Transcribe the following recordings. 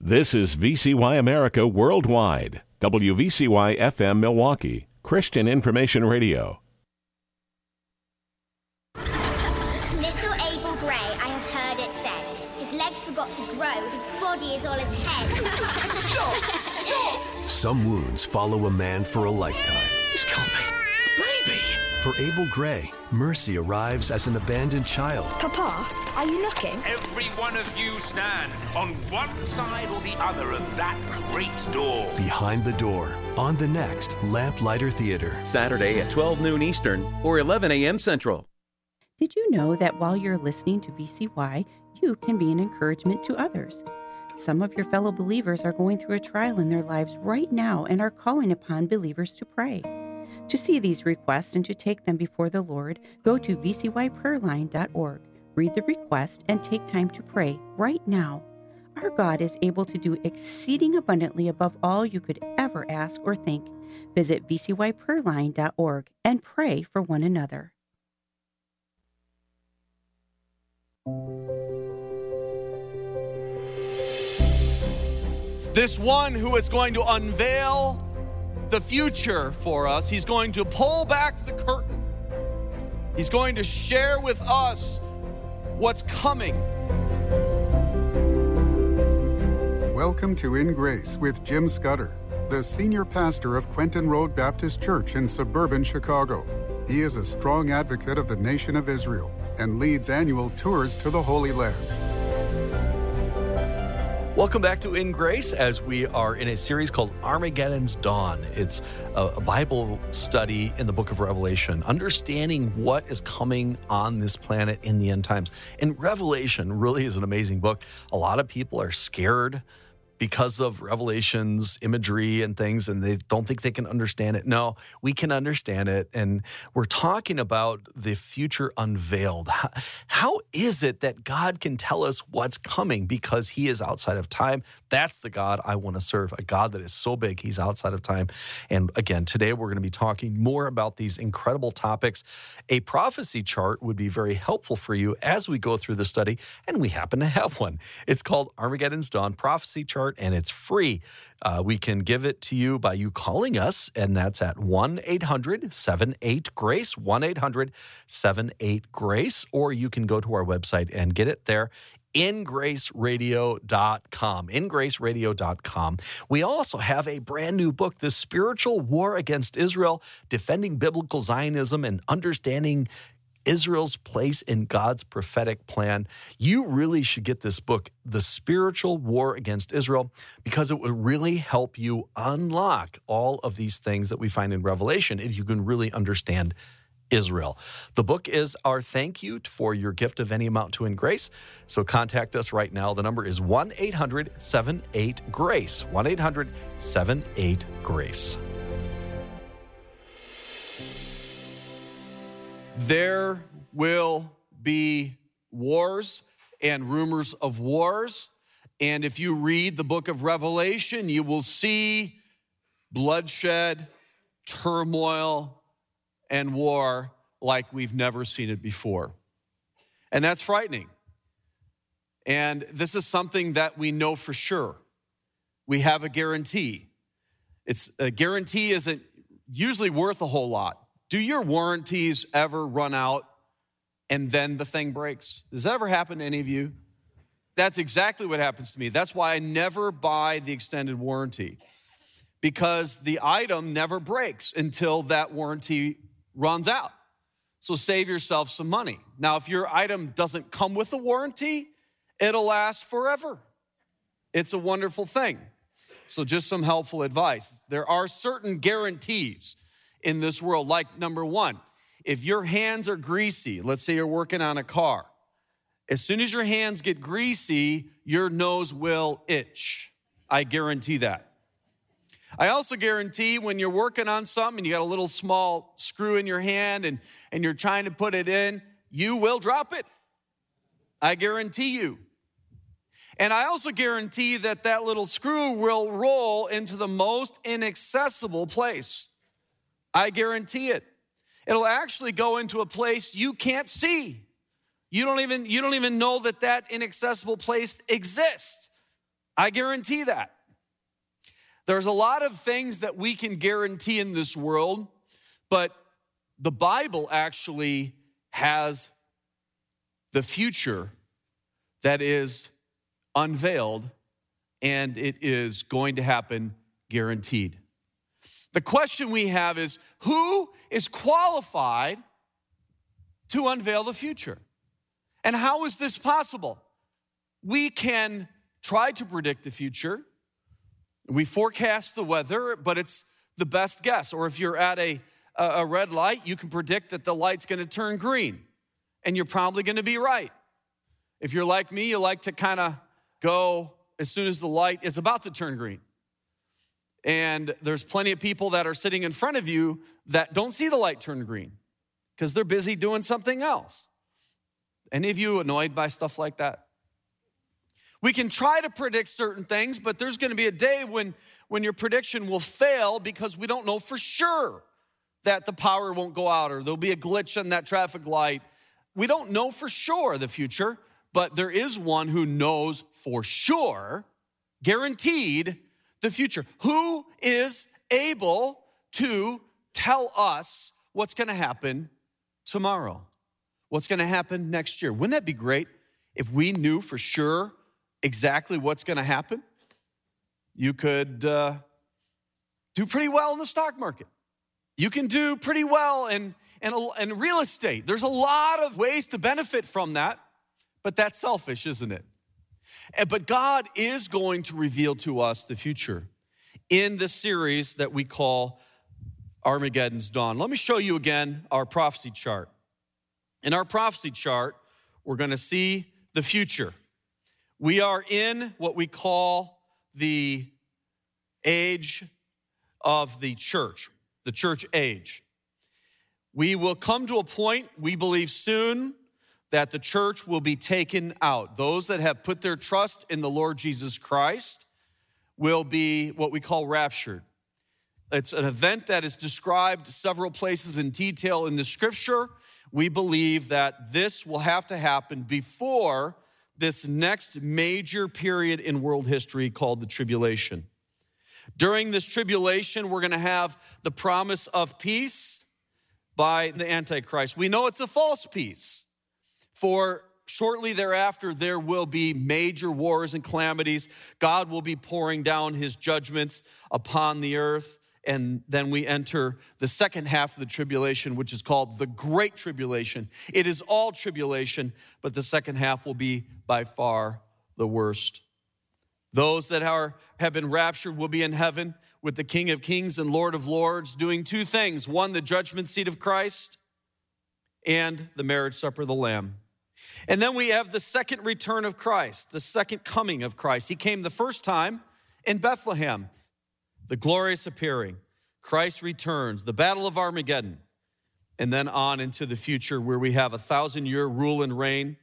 This is VCY America Worldwide, WVCY FM Milwaukee, Christian Information Radio. Little Abel Gray, I have heard it said. His legs forgot to grow, his body is all his head. Stop! Some wounds follow a man for a lifetime. He's got me. Baby! For Abel Gray, mercy arrives as an abandoned child. Papa, are you knocking? Every one of you stands on one side or the other of that great door. Behind the Door, on the next Lamplighter Theater. Saturday at 12 noon Eastern or 11 a.m. Central. Did you know that while you're listening to VCY, you can be an encouragement to others? Some of your fellow believers are going through a trial in their lives right now and are calling upon believers to pray. To see these requests and to take them before the Lord, go to vcyprayerline.org. Read the request and take time to pray right now. Our God is able to do exceeding abundantly above all you could ever ask or think. Visit vcyprayerline.org and pray for one another. This one who is going to unveil the future for us, he's going to pull back the curtain. He's going to share with us what's coming. Welcome to In Grace with Jim Scudder, the senior pastor of Quentin Road Baptist Church in suburban Chicago. He is a strong advocate of the nation of Israel and leads annual tours to the Holy Land. Welcome back to In Grace as we are in a series called Armageddon's Dawn. It's a Bible study in the book of Revelation, understanding what is coming on this planet in the end times. And Revelation really is an amazing book. A lot of people are scared because of Revelation's imagery and things, and they don't think they can understand it. No, we can understand it, and we're talking about the future unveiled. How is it that God can tell us what's coming because he is outside of time? That's the God I want to serve, a God that is so big, he's outside of time. And again, today we're going to be talking more about these incredible topics. A prophecy chart would be very helpful for you as we go through the study, and we happen to have one. It's called Armageddon's Dawn Prophecy Chart, and it's free. We can give it to you by you calling us, and that's at 1-800-78-GRACE, 1-800-78-GRACE, or you can go to our website and get it there, ingraceradio.com, ingraceradio.com. We also have a brand new book, The Spiritual War Against Israel, Defending Biblical Zionism and Understanding Israel's Place in God's Prophetic Plan. You really should get this book, The Spiritual War Against Israel, because it will really help you unlock all of these things that we find in Revelation if you can really understand Israel. The book is our thank you for your gift of any amount to In Grace. So contact us right now. The number is 1-800-78-GRACE, 1-800-78-GRACE. There will be wars and rumors of wars. And if you read the book of Revelation, you will see bloodshed, turmoil, and war like we've never seen it before. And that's frightening. And this is something that we know for sure. We have a guarantee. A guarantee isn't usually worth a whole lot. Do your warranties ever run out and then the thing breaks? Does that ever happen to any of you? That's exactly what happens to me. That's why I never buy the extended warranty, because the item never breaks until that warranty runs out. So save yourself some money. Now, if your item doesn't come with a warranty, it'll last forever. It's a wonderful thing. So just some helpful advice. There are certain guarantees in this world, like number one, if your hands are greasy, let's say you're working on a car, as soon as your hands get greasy, your nose will itch. I guarantee that. I also guarantee when you're working on something and you got a little small screw in your hand and you're trying to put it in, you will drop it. I guarantee you. And I also guarantee that that little screw will roll into the most inaccessible place. I guarantee it. It'll actually go into a place you can't see. You don't even know that inaccessible place exists. I guarantee that. There's a lot of things that we can guarantee in this world, but the Bible actually has the future that is unveiled, and it is going to happen guaranteed. The question we have is, who is qualified to unveil the future? And how is this possible? We can try to predict the future. We forecast the weather, but it's the best guess. Or if you're at a red light, you can predict that the light's going to turn green, and you're probably going to be right. If you're like me, you like to kind of go as soon as the light is about to turn green. And there's plenty of people that are sitting in front of you that don't see the light turn green because they're busy doing something else. Any of you annoyed by stuff like that? We can try to predict certain things, but there's going to be a day when your prediction will fail because we don't know for sure that the power won't go out or there'll be a glitch on that traffic light. We don't know for sure the future, but there is one who knows for sure, guaranteed, the future. Who is able to tell us what's going to happen tomorrow? What's going to happen next year? Wouldn't that be great if we knew for sure exactly what's going to happen? You could do pretty well in the stock market. You can do pretty well in real estate. There's a lot of ways to benefit from that, but that's selfish, isn't it? But God is going to reveal to us the future in the series that we call Armageddon's Dawn. Let me show you again our prophecy chart. In our prophecy chart, we're going to see the future. We are in what we call the age of the church age. We will come to a point, we believe soon, that the church will be taken out. Those that have put their trust in the Lord Jesus Christ will be what we call raptured. It's an event that is described several places in detail in the scripture. We believe that this will have to happen before this next major period in world history called the tribulation. During this tribulation, we're going to have the promise of peace by the Antichrist. We know it's a false peace. For shortly thereafter, there will be major wars and calamities. God will be pouring down his judgments upon the earth. And then we enter the second half of the tribulation, which is called the Great Tribulation. It is all tribulation, but the second half will be by far the worst. Those that have been raptured will be in heaven with the King of Kings and Lord of Lords doing two things. One, the judgment seat of Christ, and the marriage supper of the Lamb. And then we have the second return of Christ, the second coming of Christ. He came the first time in Bethlehem, the glorious appearing. Christ returns, the battle of Armageddon, and then on into the future where we have 1,000-year rule and reign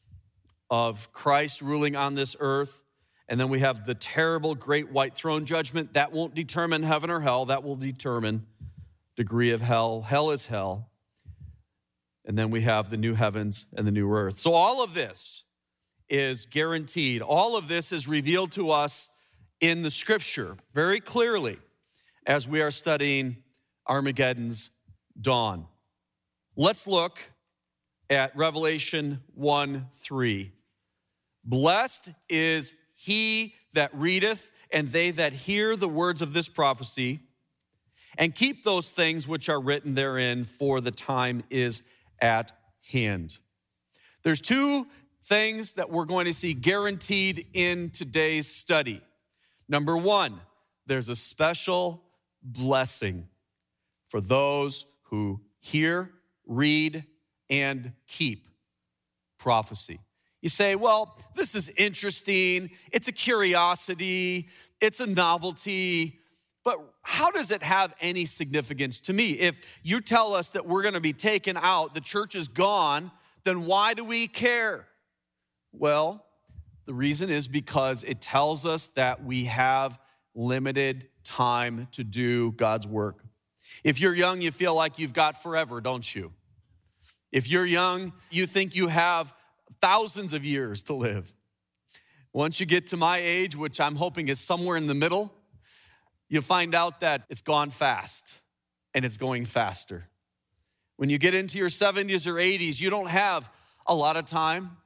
of Christ ruling on this earth. And then we have the terrible great white throne judgment. That won't determine heaven or hell. That will determine degree of hell. Hell is hell. And then we have the new heavens and the new earth. So all of this is guaranteed. All of this is revealed to us in the scripture very clearly as we are studying Armageddon's dawn. Let's look at Revelation 1:3. Blessed is he that readeth, and they that hear the words of this prophecy, and keep those things which are written therein, for the time is at hand. There's two things that we're going to see guaranteed in today's study. Number one, there's a special blessing for those who hear, read, and keep prophecy. You say, well, this is interesting. It's a curiosity. It's a novelty. But how does it have any significance to me? If you tell us that we're going to be taken out, the church is gone, then why do we care? Well, the reason is because it tells us that we have limited time to do God's work. If you're young, you feel like you've got forever, don't you? If you're young, you think you have thousands of years to live. Once you get to my age, which I'm hoping is somewhere in the middle, you'll find out that it's gone fast and it's going faster. When you get into your 70s or 80s, you don't have a lot of time.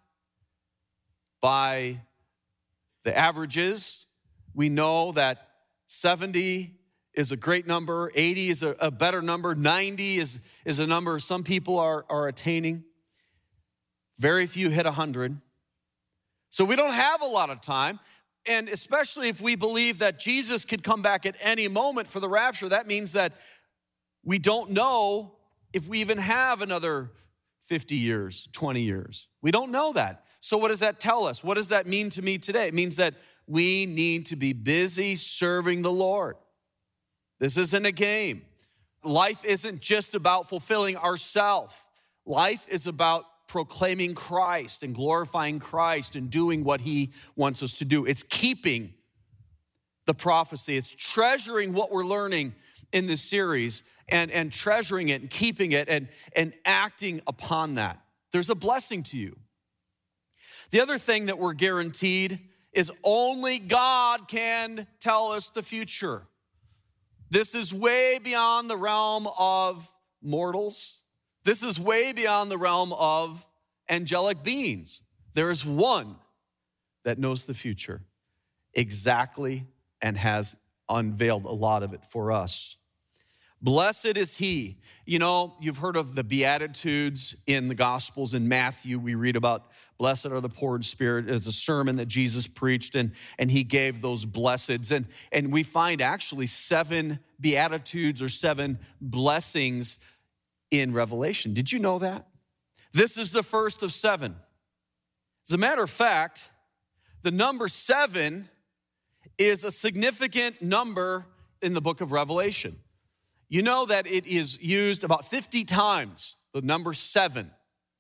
By the averages, we know that 70 is a great number, 80 is a better number, 90 is a number some people are attaining. Very few hit 100. So we don't have a lot of time, and especially if we believe that Jesus could come back at any moment for the rapture, that means that we don't know if we even have another 50 years, 20 years. We don't know that. So what does that tell us? What does that mean to me today? It means that we need to be busy serving the Lord. This isn't a game. Life isn't just about fulfilling ourselves. Life is about proclaiming Christ and glorifying Christ and doing what he wants us to do. It's keeping the prophecy. It's treasuring what we're learning in this series and treasuring it and keeping it and acting upon that. There's a blessing to you. The other thing that we're guaranteed is only God can tell us the future. This is way beyond the realm of mortals. This is way beyond the realm of angelic beings. There is one that knows the future exactly and has unveiled a lot of it for us. Blessed is he. You know, you've heard of the Beatitudes in the Gospels. In Matthew, we read about blessed are the poor in spirit. It's a sermon that Jesus preached, and he gave those blesseds. And we find actually 7 Beatitudes or 7 blessings in Revelation. Did you know that? This is the first of 7. As a matter of fact, the number 7 is a significant number in the book of Revelation. You know that it is used about 50 times, the number 7.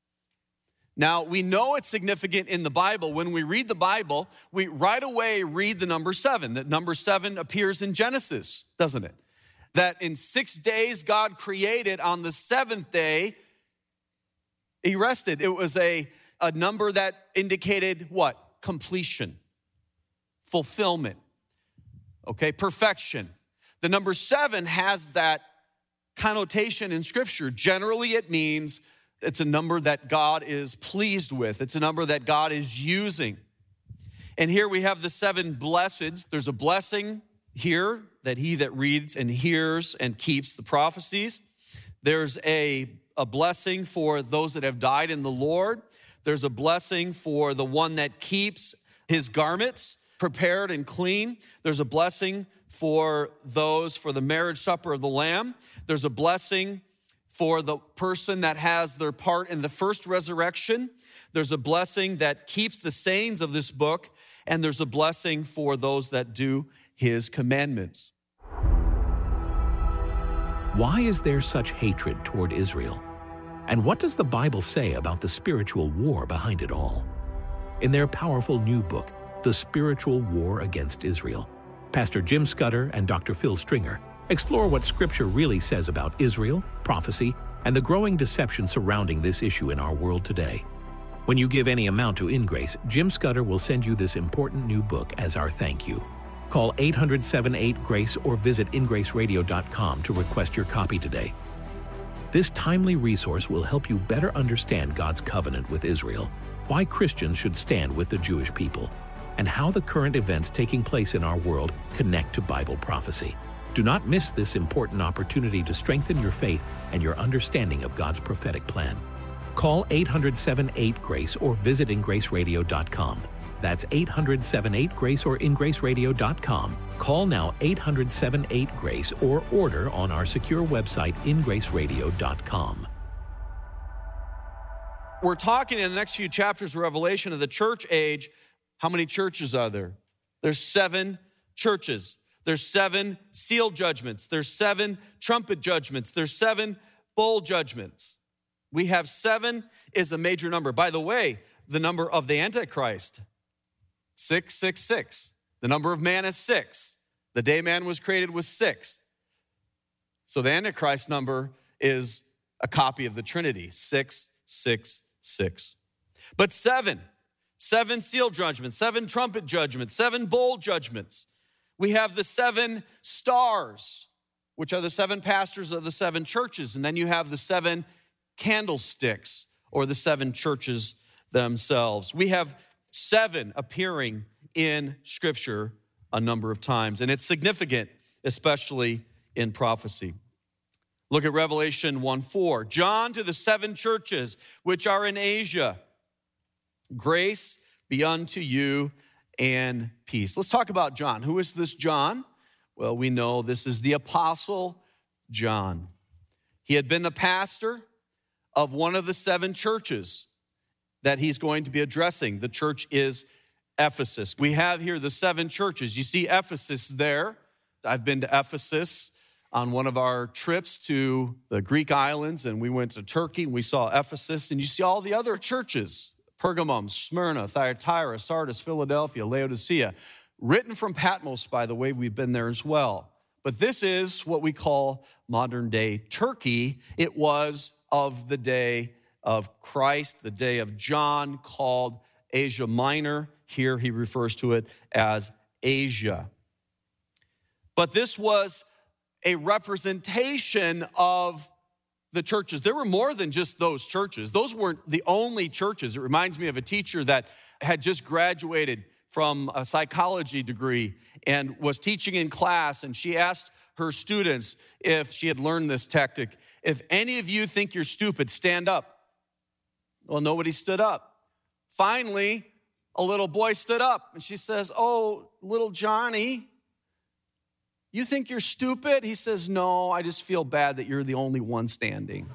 Now, we know it's significant in the Bible. When we read the Bible, we right away read the number 7. That number 7 appears in Genesis, doesn't it? That in 6 days God created, on the 7th day, he rested. It was a number that indicated what? Completion, fulfillment, okay, perfection. The number 7 has that connotation in Scripture. Generally, it means it's a number that God is pleased with. It's a number that God is using. And here we have the 7 blesseds. There's a blessing here that he that reads and hears and keeps the prophecies. There's a blessing for those that have died in the Lord. There's a blessing for the one that keeps his garments prepared and clean. There's a blessing for those for the marriage supper of the Lamb. There's a blessing for the person that has their part in the first resurrection. There's a blessing that keeps the sayings of this book, and there's a blessing for those that do his commandments. Why is there such hatred toward Israel? And what does the Bible say about the spiritual war behind it all? In their powerful new book, The Spiritual War Against Israel, Pastor Jim Scudder and Dr. Phil Stringer explore what Scripture really says about Israel, prophecy, and the growing deception surrounding this issue in our world today. When you give any amount to InGrace, Jim Scudder will send you this important new book as our thank you. Call 800-78-GRACE or visit ingraceradio.com to request your copy today. This timely resource will help you better understand God's covenant with Israel, why Christians should stand with the Jewish people, and how the current events taking place in our world connect to Bible prophecy. Do not miss this important opportunity to strengthen your faith and your understanding of God's prophetic plan. Call 800-78-GRACE or visit ingraceradio.com. That's 800-78-GRACE or ingraceradio.com. Call now 800-78-GRACE or order on our secure website ingraceradio.com. We're talking in the next few chapters of Revelation of the church age. How many churches are there? There's 7 churches. There's 7 seal judgments. There's 7 trumpet judgments. There's 7 bowl judgments. We have 7 is a major number. By the way, the number of the Antichrist, 666. The number of man is 6. The day man was created was 6. So the Antichrist number is a copy of the Trinity, 666. But 7 7 seal judgments, 7 trumpet judgments, 7 bowl judgments. We have the 7 stars, which are the 7 pastors of the 7 churches. And then you have the 7 candlesticks, or the 7 churches themselves. We have 7 appearing in Scripture a number of times, and it's significant, especially in prophecy. Look at Revelation 1:4. John to the 7 churches which are in Asia. Grace be unto you and peace. Let's talk about John. Who is this John? Well, we know this is the Apostle John. He had been the pastor of one of the 7 churches that he's going to be addressing. The church is Ephesus. We have here the 7 churches. You see Ephesus there. I've been to Ephesus on one of our trips to the Greek islands, and we went to Turkey, and we saw Ephesus, and you see all the other churches: Pergamum, Smyrna, Thyatira, Sardis, Philadelphia, Laodicea. Written from Patmos, by the way, we've been there as well. But this is what we call modern-day Turkey. It was of the day of Christ, the day of John, called Asia Minor. Here he refers to it as Asia. But this was a representation of the churches. There were more than just those churches. Those weren't the only churches. It reminds me of a teacher that had just graduated from a psychology degree and was teaching in class, and she asked her students if she had learned this tactic: if any of you think you're stupid, stand up. Well, nobody stood up. Finally, a little boy stood up, and she says, "Oh, little Johnny, you think you're stupid?" He says, "No, I just feel bad that you're the only one standing."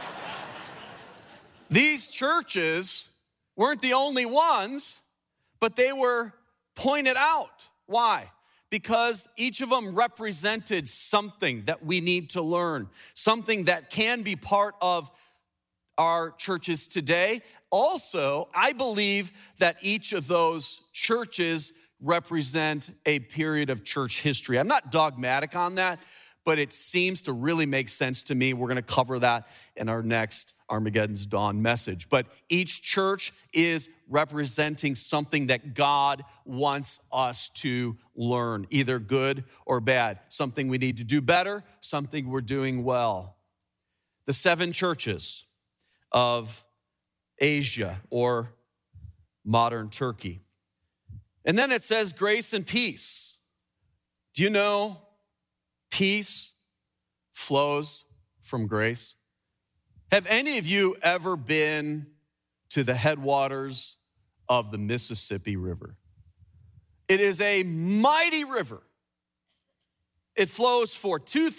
These churches weren't the only ones, but they were pointed out. Why? Because each of them represented something that we need to learn, something that can be part of our churches today. Also, I believe that each of those churches represent a period of church history. I'm not dogmatic on that, but it seems to really make sense to me. We're going to cover that in our next Armageddon's Dawn message. But each church is representing something that God wants us to learn, either good or bad, something we need to do better, something we're doing well. The 7 churches of Asia, or modern Turkey. And then it says grace and peace. Do you know peace flows from grace? Have any of you ever been to the headwaters of the Mississippi River? It is a mighty river. It flows for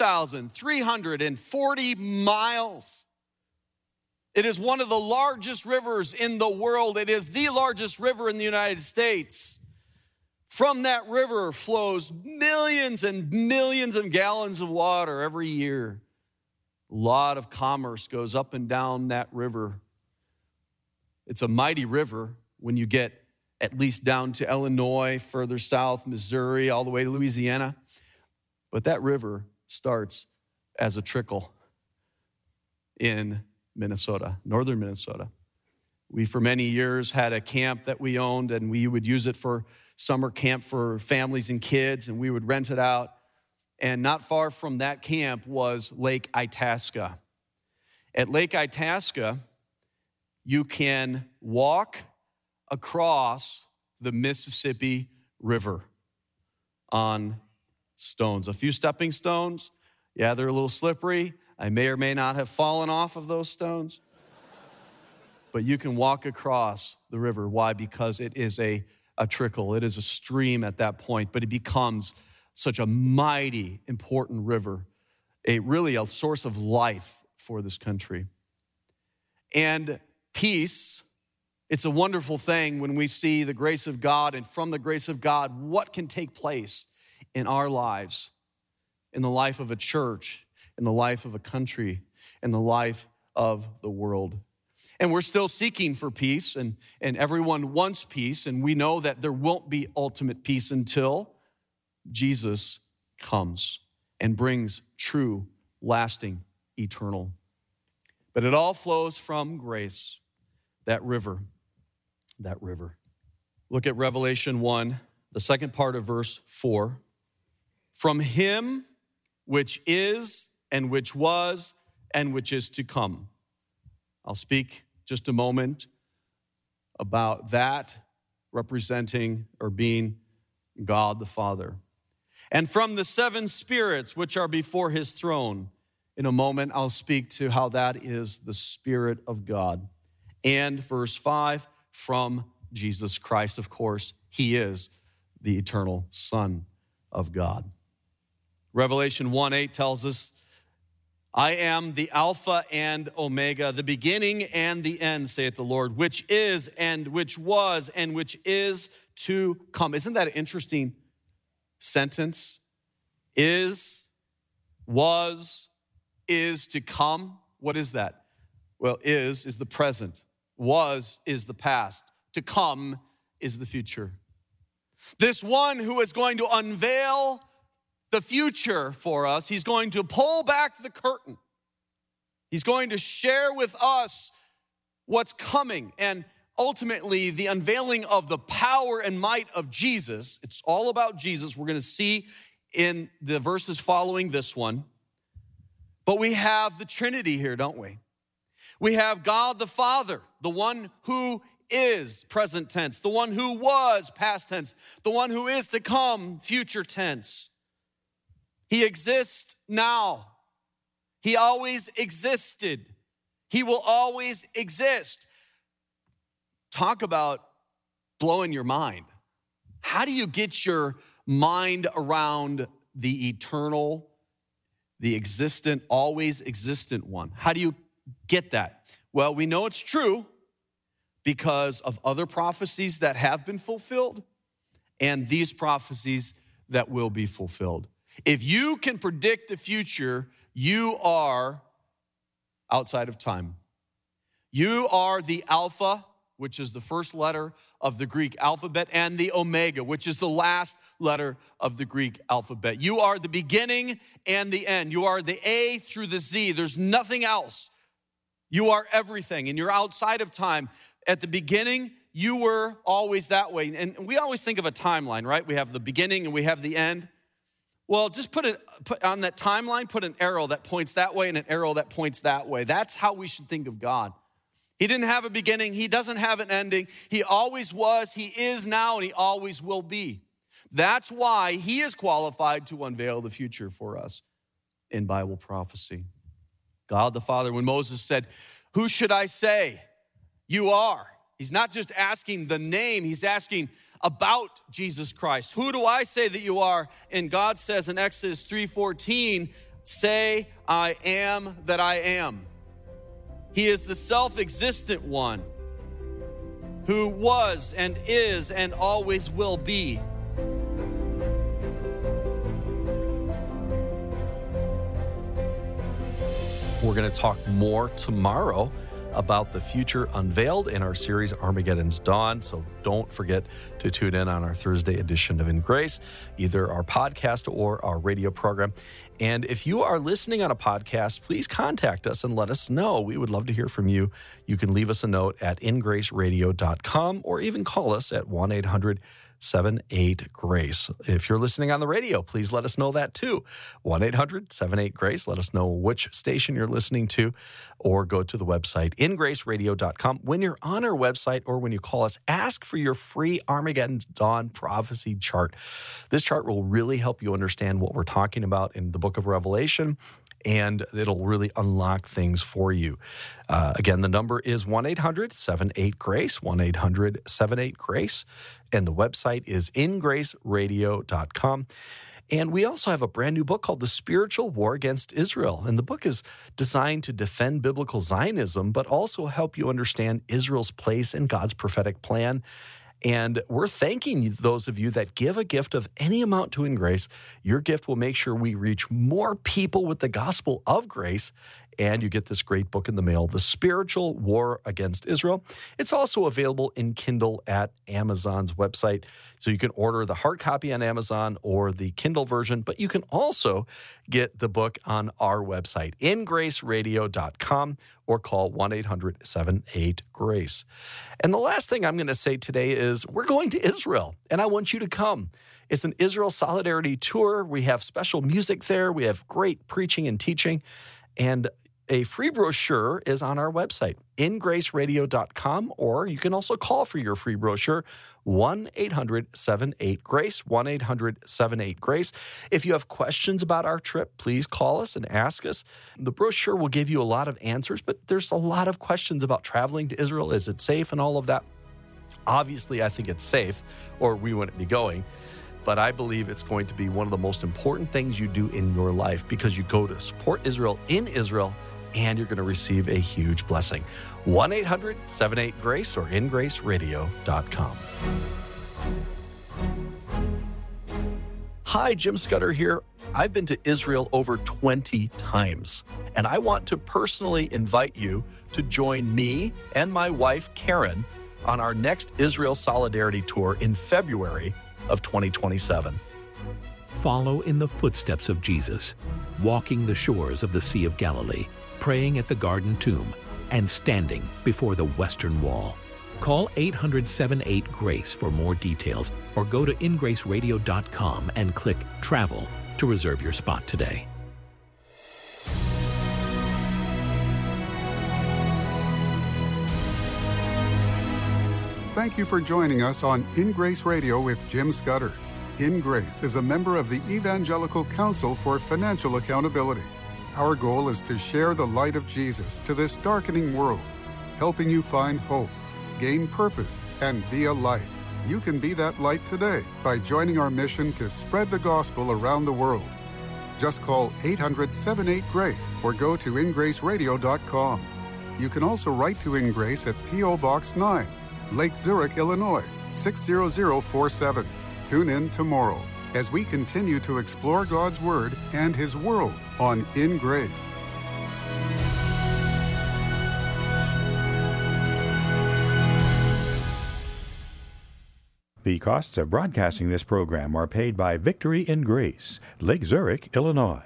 2,340 miles. It is one of the largest rivers in the world. It is the largest river in the United States. From that river flows millions and millions of gallons of water every year. A lot of commerce goes up and down that river. It's a mighty river when you get at least down to Illinois, further south, Missouri, all the way to Louisiana. But that river starts as a trickle in Minnesota, northern Minnesota. We, for many years, had a camp that we owned, and we would use it for summer camp for families and kids, and we would rent it out. And not far from that camp was Lake Itasca. At Lake Itasca, you can walk across the Mississippi River on stones. A few stepping stones. Yeah, they're a little slippery. I may or may not have fallen off of those stones. But you can walk across the river. Why? Because it is a trickle. It is a stream at that point, but it becomes such a mighty, important river, really a source of life for this country. And peace, it's a wonderful thing when we see the grace of God, and from the grace of God, what can take place in our lives, in the life of a church, in the life of a country, in the life of the world. And we're still seeking for peace, and everyone wants peace, and we know that there won't be ultimate peace until Jesus comes and brings true, lasting, eternal. But it all flows from grace, that river. Look at Revelation 1, the second part of verse 4. From him which is and which was and which is to come. I'll speak just a moment about that representing or being God the Father. And from the seven spirits which are before his throne. In a moment, I'll speak to how that is the Spirit of God. And verse 5, from Jesus Christ, of course, he is the eternal Son of God. Revelation 1:8 tells us, I am the Alpha and Omega, the beginning and the end, saith the Lord, which is and which was and which is to come. Isn't that an interesting sentence? Is, was, is to come. What is that? Well, is the present. Was is the past. To come is the future. This one who is going to unveil the future for us, he's going to pull back the curtain. He's going to share with us what's coming. And ultimately, the unveiling of the power and might of Jesus, it's all about Jesus. We're going to see in the verses following this one. But we have the Trinity here, don't we? We have God the Father, the one who is, present tense, the one who was, past tense, the one who is to come, future tense. He exists now. He always existed. He will always exist. Talk about blowing your mind. How do you get your mind around the eternal, the existent, always existent one? How do you get that? Well, we know it's true because of other prophecies that have been fulfilled and these prophecies that will be fulfilled. If you can predict the future, you are outside of time. You are the Alpha, which is the first letter of the Greek alphabet, and the Omega, which is the last letter of the Greek alphabet. You are the beginning and the end. You are the A through the Z. There's nothing else. You are everything, and you're outside of time. At the beginning, you were always that way. And we always think of a timeline, right? We have the beginning and we have the end. Well, just put on that timeline, put an arrow that points that way and an arrow that points that way. That's how we should think of God. He didn't have a beginning. He doesn't have an ending. He always was, he is now, and he always will be. That's why he is qualified to unveil the future for us in Bible prophecy. God the Father, when Moses said, who should I say you are? He's not just asking the name, he's asking about Jesus Christ. Who do I say that you are? And God says in Exodus 3:14, say, I am that I am. He is the self-existent one who was and is and always will be. We're going to talk more tomorrow about the future unveiled in our series Armageddon's Dawn. So don't forget to tune in on our Thursday edition of In Grace, either our podcast or our radio program. And if you are listening on a podcast, please contact us and let us know. We would love to hear from you. You can leave us a note at ingraceradio.com or even call us at 1-800-78-GRACE. If you're listening on the radio, please let us know that too. 1-800-78-GRACE. Let us know which station you're listening to, or go to the website, ingraceradio.com. When you're on our website or when you call us, ask for your free Armageddon's Dawn prophecy chart. This chart will really help you understand what we're talking about in the book of Revelation, and it'll really unlock things for you. Again, the number is 1-800-78-GRACE, 1-800-78-GRACE, and the website is ingraceradio.com. And we also have a brand new book called The Spiritual War Against Israel. And the book is designed to defend biblical Zionism, but also help you understand Israel's place in God's prophetic plan. And we're thanking those of you that give a gift of any amount to In Grace. Your gift will make sure we reach more people with the gospel of grace and you get this great book in the mail, The Spiritual War Against Israel. It's also available in Kindle at Amazon's website. So you can order the hard copy on Amazon or the Kindle version, but you can also get the book on our website, ingraceradio.com, or call 1-800-78-GRACE. And the last thing I'm going to say today is we're going to Israel, and I want you to come. It's an Israel Solidarity Tour. We have special music there. We have great preaching and teaching, and a free brochure is on our website, ingraceradio.com, or you can also call for your free brochure, 1-800-78-GRACE, 1-800-78-GRACE. If you have questions about our trip, please call us and ask us. The brochure will give you a lot of answers, but there's a lot of questions about traveling to Israel. Is it safe and all of that? Obviously, I think it's safe, or we wouldn't be going. But I believe it's going to be one of the most important things you do in your life because you go to support Israel in Israel, and you're going to receive a huge blessing. 1-800-78-GRACE or ingraceradio.com. Hi, Jim Scudder here. I've been to Israel over 20 times, and I want to personally invite you to join me and my wife, Karen, on our next Israel Solidarity Tour in February of 2027. Follow in the footsteps of Jesus, walking the shores of the Sea of Galilee, praying at the Garden Tomb, and standing before the Western Wall. Call 800-78-GRACE for more details, or go to ingraceradio.com and click Travel to reserve your spot today. Thank you for joining us on In Grace Radio with Jim Scudder. In Grace is a member of the Evangelical Council for Financial Accountability. Our goal is to share the light of Jesus to this darkening world, helping you find hope, gain purpose, and be a light. You can be that light today by joining our mission to spread the gospel around the world. Just call 800-78-GRACE or go to ingraceradio.com. You can also write to In Grace at P.O. Box 9, Lake Zurich, Illinois, 60047. Tune in tomorrow as we continue to explore God's Word and His world on In Grace. The costs of broadcasting this program are paid by Victory in Grace, Lake Zurich, Illinois.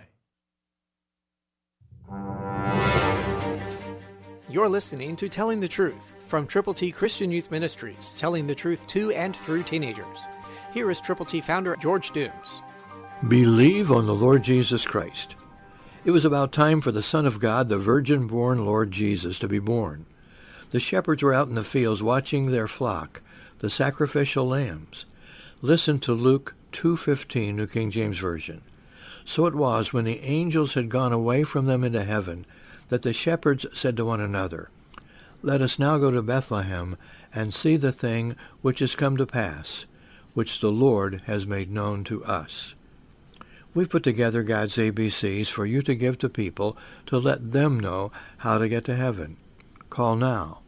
You're listening to Telling the Truth from Triple T Christian Youth Ministries, telling the truth to and through teenagers. Here is Triple T founder George Dooms. Believe on the Lord Jesus Christ. It was about time for the Son of God, the virgin-born Lord Jesus, to be born. The shepherds were out in the fields watching their flock, the sacrificial lambs. Listen to Luke 2:15, New King James Version. So it was, when the angels had gone away from them into heaven, that the shepherds said to one another, Let us now go to Bethlehem, and see the thing which is come to pass, which the Lord has made known to us. We've put together God's ABCs for you to give to people to let them know how to get to heaven. Call now,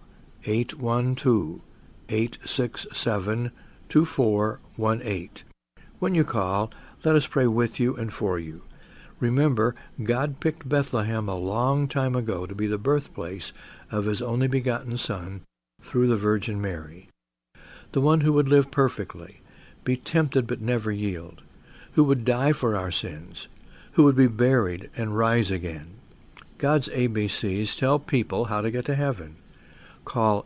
812-867-2418. When you call, let us pray with you and for you. Remember, God picked Bethlehem a long time ago to be the birthplace of His only begotten Son through the Virgin Mary. The one who would live perfectly, be tempted but never yield, who would die for our sins, who would be buried and rise again. God's ABCs tell people how to get to heaven. Call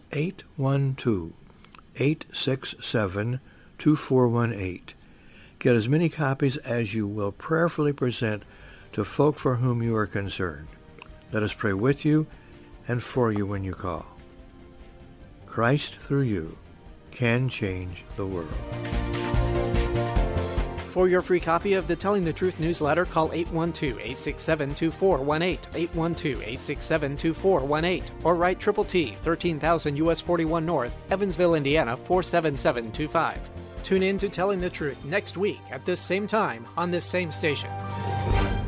812-867-2418. Get as many copies as you will prayerfully present to folk for whom you are concerned. Let us pray with you and for you when you call. Christ, through you, can change the world. For your free copy of the Telling the Truth newsletter, call 812-867-2418, 812-867-2418, or write Triple T, 13,000 U.S. 41 North, Evansville, Indiana, 47725. Tune in to Telling the Truth next week at this same time on this same station.